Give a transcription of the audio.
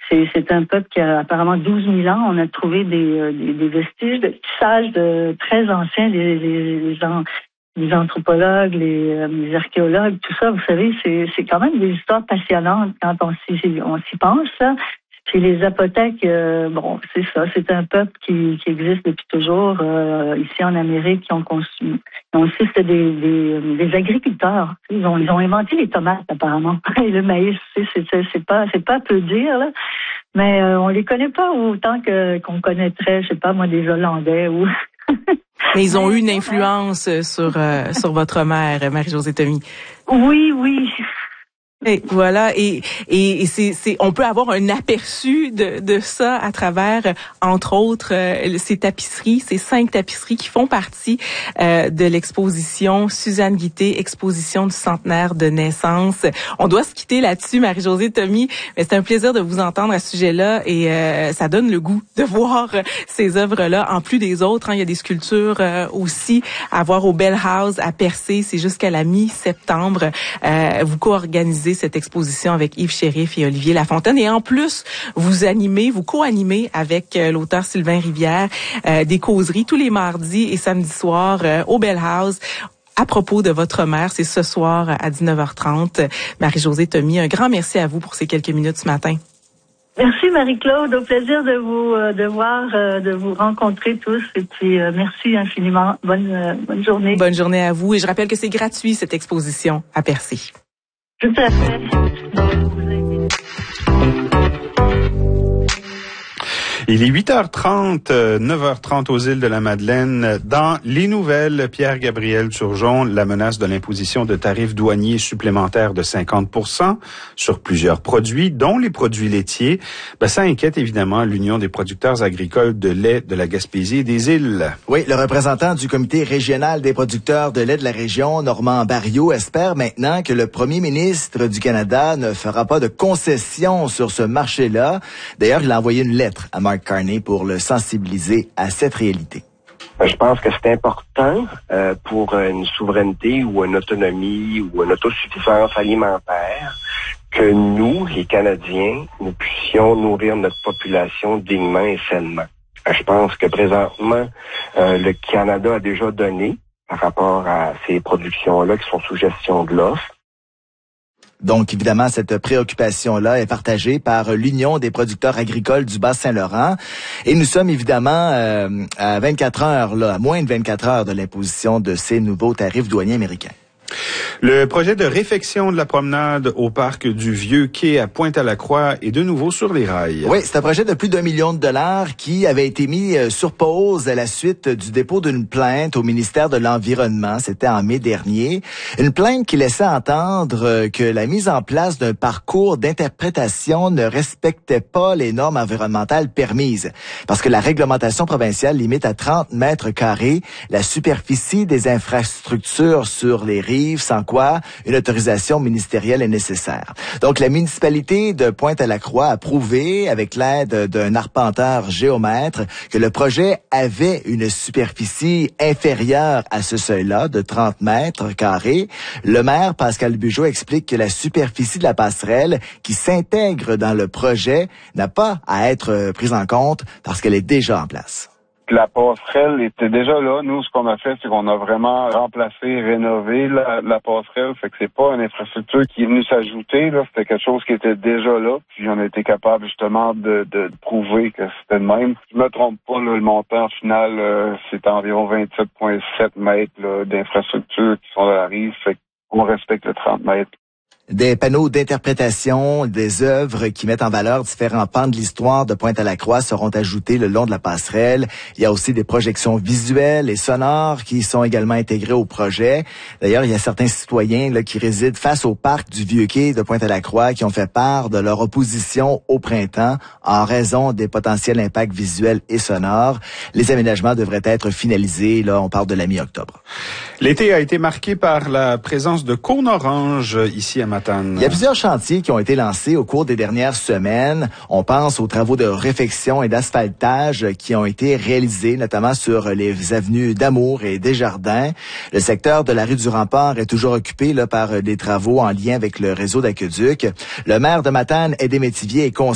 C'est un peuple qui a apparemment 12 000 ans. On a trouvé des vestiges de tissage très anciens, les anthropologues, les archéologues, tout ça. Vous savez, c'est quand même des histoires passionnantes quand on s'y pense, là. Puis les Zapothèques, c'est ça, c'est un peuple qui existe depuis toujours ici en Amérique, qui ont conçu. Donc, c'était des agriculteurs. Ils ont inventé les tomates apparemment et le maïs. C'est pas peu dire là, mais on les connaît pas autant qu'on connaîtrait, je sais pas moi, des Hollandais ou. Mais ils ont eu une influence sur votre mère, Marie-Josée Thomy. Oui. Et voilà, et on peut avoir un aperçu de ça à travers, entre autres, ces tapisseries, ces 5 tapisseries qui font partie de l'exposition Suzanne Guitté, exposition du centenaire de naissance. On doit se quitter là-dessus, Marie-Josée Thomy, mais c'est un plaisir de vous entendre à ce sujet-là et ça donne le goût de voir ces œuvres-là, en plus des autres. Il y a des sculptures aussi à voir au Bell House à Percé, c'est jusqu'à la mi-septembre. Vous co-organisez cette exposition avec Yves Chérif et Olivier Lafontaine. Et en plus, vous co-animez avec l'auteur Sylvain Rivière des causeries tous les mardis et samedis soirs au Bell House. À propos de votre mère, c'est ce soir à 19h30. Marie-Josée Thomy, un grand merci à vous pour ces quelques minutes ce matin. Merci Marie-Claude, au plaisir de vous rencontrer tous et puis merci infiniment. Bonne journée. Bonne journée à vous et je rappelle que c'est gratuit cette exposition à Percé. Tout à fait. Il est 8h30, 9h30 aux îles de la Madeleine. Dans les nouvelles, Pierre-Gabriel Turgeon, la menace de l'imposition de tarifs douaniers supplémentaires de 50% sur plusieurs produits, dont les produits laitiers. Ça inquiète évidemment l'Union des producteurs agricoles de lait de la Gaspésie et des îles. Oui, le représentant du comité régional des producteurs de lait de la région, Normand Barriot, espère maintenant que le premier ministre du Canada ne fera pas de concessions sur ce marché-là. D'ailleurs, il a envoyé une lettre à Mark Carney pour le sensibiliser à cette réalité. Je pense que c'est important pour une souveraineté ou une autonomie ou une autosuffisance alimentaire que nous, les Canadiens, nous puissions nourrir notre population dignement et sainement. Je pense que présentement, le Canada a déjà donné par rapport à ces productions-là qui sont sous gestion de l'offre. Donc, évidemment, cette préoccupation-là est partagée par l'Union des producteurs agricoles du Bas-Saint-Laurent. Et nous sommes évidemment à 24 heures, à moins de 24 heures de l'imposition de ces nouveaux tarifs douaniers américains. Le projet de réfection de la promenade au parc du Vieux-Quai à Pointe-à-la-Croix est de nouveau sur les rails. Oui, c'est un projet de plus d'1 million de dollars qui avait été mis sur pause à la suite du dépôt d'une plainte au ministère de l'Environnement. C'était en mai dernier. Une plainte qui laissait entendre que la mise en place d'un parcours d'interprétation ne respectait pas les normes environnementales permises. Parce que la réglementation provinciale limite à 30 mètres carrés la superficie des infrastructures sur les rives, sans quoi une autorisation ministérielle est nécessaire. Donc, la municipalité de Pointe-à-la-Croix a prouvé, avec l'aide d'un arpenteur géomètre, que le projet avait une superficie inférieure à ce seuil-là, de 30 mètres carrés. Le maire, Pascal Bugeaud, explique que la superficie de la passerelle qui s'intègre dans le projet n'a pas à être prise en compte parce qu'elle est déjà en place. La passerelle était déjà là. Nous, ce qu'on a fait, c'est qu'on a vraiment remplacé, rénové la passerelle. Fait que c'est pas une infrastructure qui est venue s'ajouter, là. C'était quelque chose qui était déjà là. Puis on a été capable, justement, de prouver que c'était le même. Je me trompe pas, là, le montant final, c'est environ 27,7 mètres, là, d'infrastructures qui sont à la rive. Fait qu'on respecte le 30 mètres. Des panneaux d'interprétation, des œuvres qui mettent en valeur différents pans de l'histoire de Pointe-à-la-Croix seront ajoutés le long de la passerelle. Il y a aussi des projections visuelles et sonores qui sont également intégrées au projet. D'ailleurs, il y a certains citoyens là, qui résident face au parc du Vieux-Quai de Pointe-à-la-Croix qui ont fait part de leur opposition au printemps en raison des potentiels impacts visuels et sonores. Les aménagements devraient être finalisés, là, on parle de la mi-octobre. L'été a été marqué par la présence de cônes oranges ici à Matane. Il y a plusieurs chantiers qui ont été lancés au cours des dernières semaines. On pense aux travaux de réfection et d'asphaltage qui ont été réalisés, notamment sur les avenues d'Amour et Desjardins. Le secteur de la rue du Rempart est toujours occupé là, par des travaux en lien avec le réseau d'aqueduc. Le maire de Matane, Aidé Métivier, est conscient